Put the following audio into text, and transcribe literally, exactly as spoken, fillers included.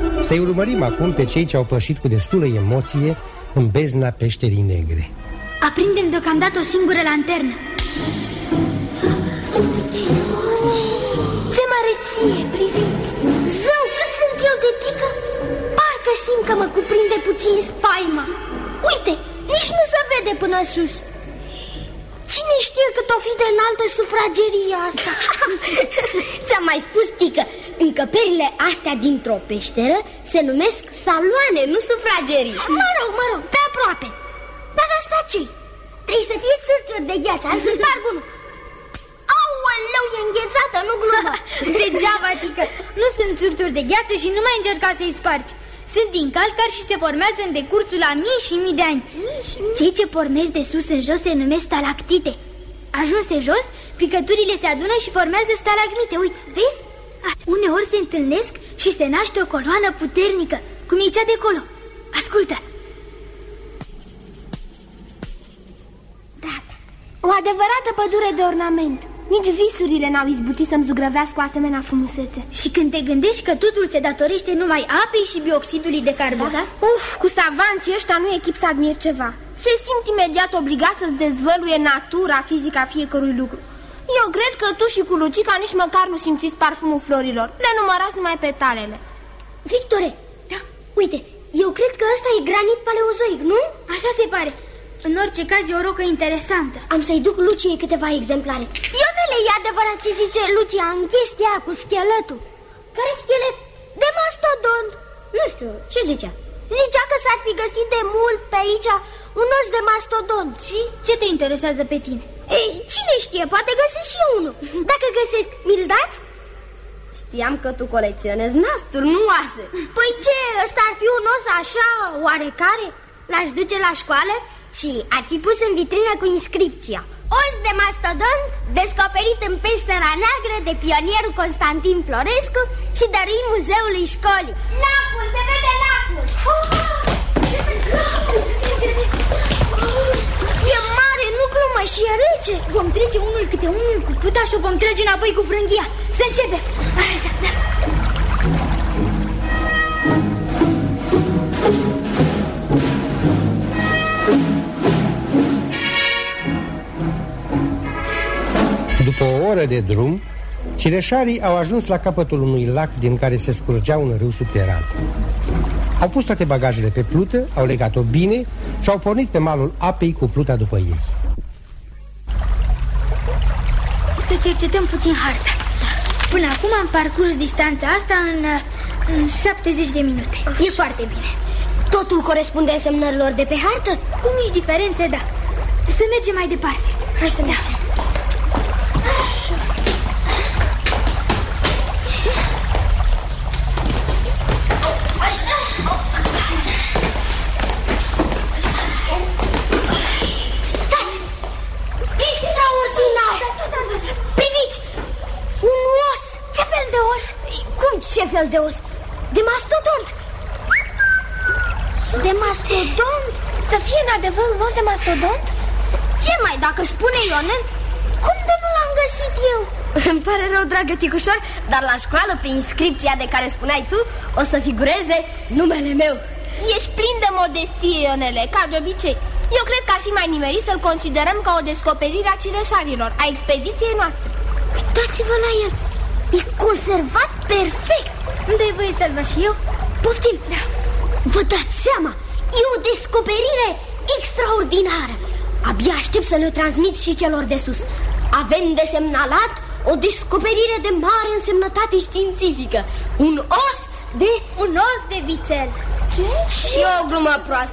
Să-i urmărim acum pe cei ce au pășit cu destulă emoție în bezna peșterii negre. Aprindem deocamdată o singură lanternă. Ce măreție, priviți! Zău, cât sunt eu de tică! Parcă simt că mă cuprinde puțin spaima. Uite, nici nu se vede până sus. Cine știe cât o fi de înaltă sufrageria asta? Ți-am mai spus, tică, încăperile astea dintr-o peșteră se numesc saloane, nu sufragerii. Mă rog, mă rog, pe aproape. Dar asta ce-i? Trebuie să fie țârțuri de gheață, am să sparg unul. Aoleu, e înghețată, nu glumă. Degeaba, tică, nu sunt țârțuri de gheață și nu mai încerca să-i spargi. Sunt din calcar și se formează în decursul la mii și mii de ani. Cei ce pornesc de sus în jos se numesc stalactite. Ajunse jos, picăturile se adună și formează stalagmite. Uite, vezi? Uneori se întâlnesc și se naște o coloană puternică, cum e cea de acolo. Ascultă. Da, o adevărată pădure de ornament. Nici visurile n-au izbutit să-mi zugrăvească o asemenea frumusețe. Și când te gândești că totul se datorește numai apei și bioxidului de carbon. Da, da. Uf, cu savanții ăștia nu e chip să admir ceva. Se simt imediat obligat să-ți dezvăluie natura fizică a fiecărui lucru. Eu cred că tu și cu Lucica nici măcar nu simțiți parfumul florilor. Le numărați numai petalele. Victore, da, uite, eu cred că ăsta e granit paleozoic, nu? Așa se pare. În orice caz e o rocă interesantă. Am să-i duc Luciei câteva exemplare. Ionele, e adevărat ce zice Lucia în chestia cu scheletul. Care schelet? De mastodont. Nu știu, ce zicea? Zicea că s-ar fi găsit de mult pe aici un os de mastodont. Și ce te interesează pe tine? Ei, cine știe, poate găsesc și eu unul. Dacă găsesc, mi-l dați? Știam că tu colecționezi nasturi, nu oase. Păi ce, ăsta ar fi un os așa, oarecare? L-aș duce la școală și ar fi pus în vitrină cu inscripția: os de mastodont descoperit în peștera neagră de pionierul Constantin Florescu și dăruit muzeului școlii. Lacul, se vede lacul! E mare, nu glumă, și e rece. Vom trece unul câte unul cu puta și o vom trage înapoi cu frânghia. Să începem. Așa, da. După o oră de drum, cireșarii au ajuns la capătul unui lac din care se scurgea un râu subteran. Au pus toate bagajele pe plută, au legat-o bine și au pornit pe malul apei cu pluta după ei. Să cercetăm puțin harta. Până acum am parcurs distanța asta în, în șaptezeci de minute. E foarte bine. Totul corespunde însemnărilor de pe hartă? Cu mici diferențe, da. Să mergem mai departe. Hai să mergem. Stați! Extraordinar! Priviți! Un os! Ce fel de os? Cum ce fel de os? De mastodont! De mastodont? Să fie în adevăr un os de mastodont? Ce mai, dacă spune Ionel? Cum de nu l-am găsit eu? Îmi pare rău, dragă ticușor, dar la școală, pe inscripția de care spuneai tu, o să figureze numele meu. Ești plin de modestie, Ionele, ca de obicei. Eu cred că ar fi mai nimerit să-l considerăm ca o descoperire a cireșarilor, a expediției noastre. Uitați-vă la el, e conservat perfect. Dă-i voie să-l văd și eu? Poftim, da. Vă dați seama, e o descoperire extraordinară. Abia aștept să le transmit și celor de sus. Avem de semnalat o descoperire de mare însemnătate științifică. Un os de... Un os de vițel. Ce? Și o glumă proastă.